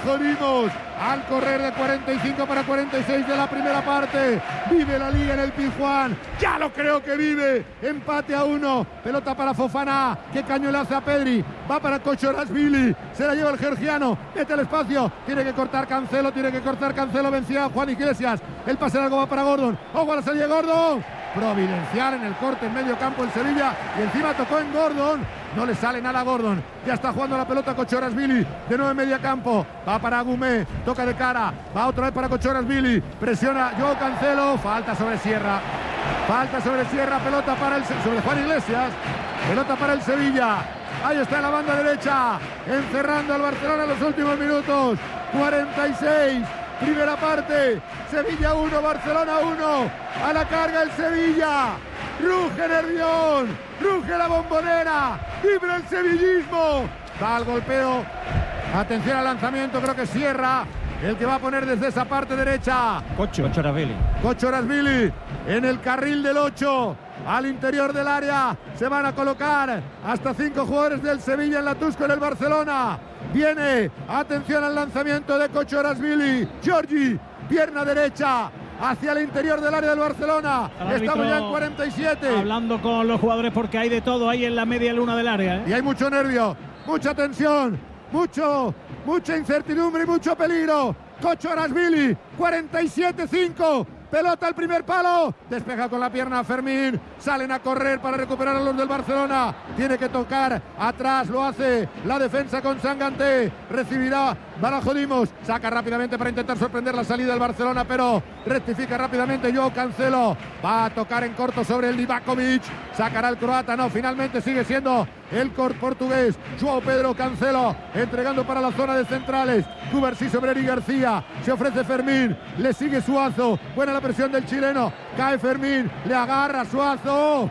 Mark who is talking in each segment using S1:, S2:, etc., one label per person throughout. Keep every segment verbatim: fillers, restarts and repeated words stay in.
S1: Badajoz Dimos, al correr de cuarenta y cinco para cuarenta y seis de la primera parte. Vive la liga en el Pizjuán, ya lo creo que vive. Empate a uno, pelota para Fofana, que caño le hace a Pedri, va para Kochorashvili, se la lleva el georgiano, mete el espacio, tiene que cortar Cancelo, tiene que cortar Cancelo, vencía a Juan Iglesias, el pase largo va para Gordon, ojo a la salida de Gordon, providencial en el corte en medio campo el Sevilla, y encima tocó en Gordon, no le sale nada a Gordon, ya está jugando la pelota Kochorashvili, de nuevo en media campo, va para Agumé, toca de cara, va otra vez para Kochorashvili, presiona Joao Cancelo, falta sobre Sierra, falta sobre Sierra, pelota para el, sobre Juan Iglesias, pelota para el Sevilla, ahí está en la banda derecha, encerrando al Barcelona en los últimos minutos, cuarenta y seis, primera parte, Sevilla uno, Barcelona uno, a la carga el Sevilla, ruge Nervión, ruge la Bombonera, vibra el sevillismo, va al golpeo, atención al lanzamiento, creo que Sierra, el que va a poner desde esa parte derecha,
S2: Kochorashvili,
S1: Kochorashvili, en el carril del ocho, al interior del área, se van a colocar hasta cinco jugadores del Sevilla en la Tusco en el Barcelona, viene, atención al lanzamiento de Kochorashvili, Giorgi, pierna derecha, hacia el interior del área del Barcelona, estamos ya en cuarenta y siete.
S2: Hablando con los jugadores porque hay de todo ahí en la media luna del área, ¿eh?
S1: Y hay mucho nervio, mucha tensión, mucho, mucha incertidumbre y mucho peligro. Kochorashvili, cuarenta y siete cinco, pelota al primer palo, despeja con la pierna Fermín, salen a correr para recuperar a los del Barcelona, tiene que tocar atrás, lo hace la defensa con Sanganté, recibirá Badajoz Dimos, saca rápidamente para intentar sorprender la salida del Barcelona, pero rectifica rápidamente Joao Cancelo, va a tocar en corto sobre el Livakovic, sacará el croata, no, finalmente sigue siendo el portugués, Joao Pedro Cancelo, entregando para la zona de centrales, Cubarsí sobre Eric García, se ofrece Fermín, le sigue Suazo, buena la presión del chileno, cae Fermín, le agarra Suazo,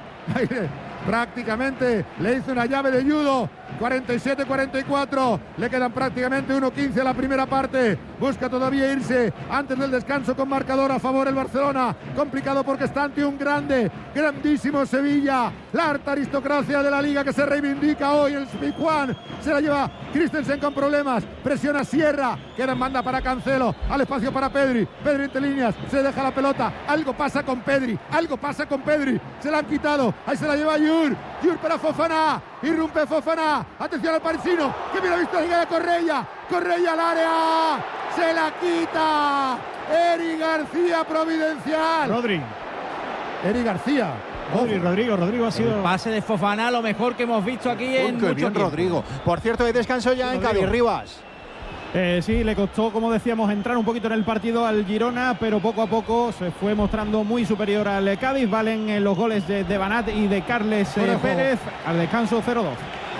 S1: prácticamente le hizo una llave de judo, cuarenta y siete cuarenta y cuatro, le quedan prácticamente uno quince a la primera parte, busca todavía irse antes del descanso con marcador a favor el Barcelona, complicado porque está ante un grande, grandísimo Sevilla, la alta aristocracia de la liga que se reivindica hoy, el Pizjuán, se la lleva Christensen con problemas, presiona Sierra, queda en banda para Cancelo, al espacio para Pedri, Pedri entre líneas, se deja la pelota, algo pasa con Pedri, algo pasa con Pedri, se la han quitado, ahí se la lleva Yur, Yur para Fofana, irrumpe Fofana, atención al parisino, que bien ha visto la liga de Correia, Correia al área, se la quita, Eric García providencial.
S2: Rodri.
S1: Eric García.
S2: Rodri, Rodrigo, Rodrigo ha sido...
S3: El pase de Fofana, lo mejor que hemos visto aquí en
S4: mucho
S3: mucho
S4: bien,
S3: tiempo.
S4: Rodrigo. Por cierto, hay descanso ya en Cádiz, Rivas.
S2: Eh, sí, le costó, como decíamos, entrar un poquito en el partido al Girona, pero poco a poco se fue mostrando muy superior al Cádiz. Valen eh, los goles de, de Banat y de Carles eh, Pérez. Al descanso cero dos.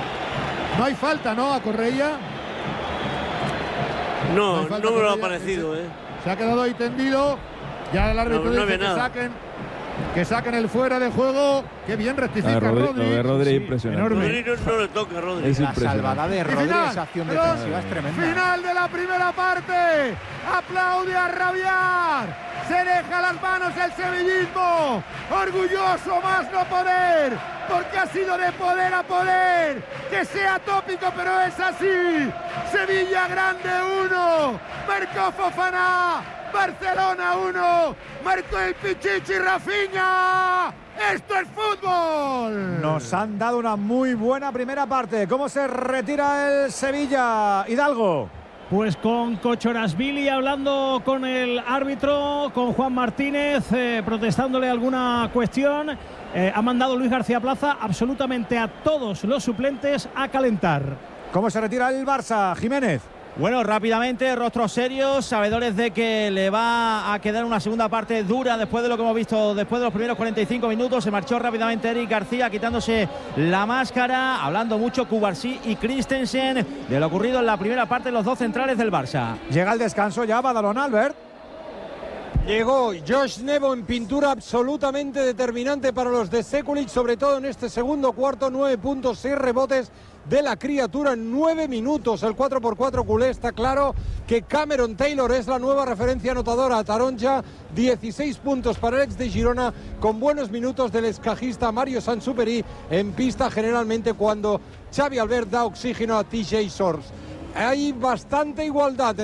S1: No hay falta, ¿no? A Correia.
S5: No,
S1: no,
S5: no me lo ha parecido, ¿eh?
S1: Se ha quedado ahí tendido. Ya el árbitro
S5: no, no
S1: dice que
S5: nada.
S1: saquen, que saquen el fuera de juego. Qué bien rectifica
S6: Rodri,
S1: Rodri.
S6: Lo de Rodri
S2: Sí,
S6: impresionante.
S2: enorme.
S5: Rodri no, no le toca a Rodri.
S6: Es
S4: La
S6: impresionante.
S4: salvada de
S1: Y
S4: Rodri,
S1: final,
S4: esa acción
S1: perdón,
S4: defensiva es tremenda.
S1: Final de la primera parte. Aplaude a rabiar. Se deja las manos el sevillismo. Orgulloso más no poder. Porque ha sido de poder a poder. Que sea tópico, pero es así. Sevilla grande uno. Marcó Fofana. Barcelona uno. Marcó el Pichichi Rafinha. ¡Esto es fútbol!
S7: Nos han dado una muy buena primera parte. ¿Cómo se retira el Sevilla, Hidalgo?
S2: Pues con Kochorashvili hablando con el árbitro, con Juan Martínez, eh, protestándole alguna cuestión. Eh, ha mandado Luis García Plaza absolutamente a todos los suplentes a calentar.
S7: ¿Cómo se retira el Barça, Jiménez?
S3: Bueno, rápidamente, rostros serios, sabedores de que le va a quedar una segunda parte dura después de lo que hemos visto después de los primeros cuarenta y cinco minutos. Se marchó rápidamente Eric García quitándose la máscara, hablando mucho Cubarsí y Christensen de lo ocurrido en la primera parte de los dos centrales del Barça.
S7: Llega el descanso ya, Badalona, Albert.
S8: Llegó Josh Nebo en pintura absolutamente determinante para los de Sekulic, sobre todo en este segundo cuarto, nueve puntos, seis rebotes de la criatura en nueve minutos. El cuatro por cuatro culé, está claro que Cameron Taylor es la nueva referencia anotadora a Taronja, dieciséis puntos para el ex de Girona, con buenos minutos del escajista Mario Sansuperi en pista, generalmente cuando Xavi Albert da oxígeno a T J Shorts. Hay bastante igualdad